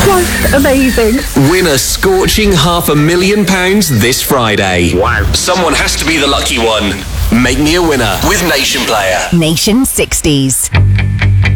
That's amazing. Win a scorching £500,000 this Friday. Wow. Someone has to be the lucky one. Make me a winner with Nation Player. Nation 60s.